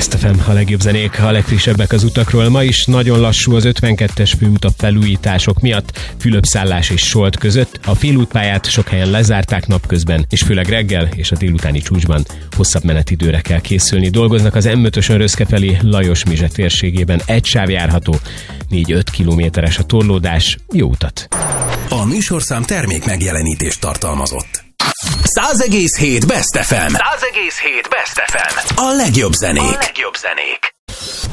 Best FM, a legjobb zenék, a legfrissebbek az utakról. Ma is nagyon lassú az 52-es főút a felújítások miatt, Fülöp-Szállás és Solt között. A félútpályát sok helyen lezárták napközben, és főleg reggel és a délutáni csúcsban hosszabb menetidőre kell készülni. Dolgoznak az M5-ösön Röszke felé Lajos-Mizse térségében, egy sáv járható, 4-5 kilométeres a torlódás. Jó utat! A műsorszám termék megjelenítést tartalmazott. 100,7 Best FM. 100,7 Best FM. A legjobb zenék.